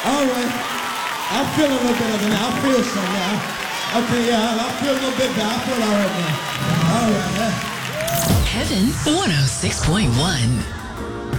All right. I feel a little better now. I feel some now. Okay, yeah, I feel a little bit better. I feel all right now. All right. Heaven 106.1.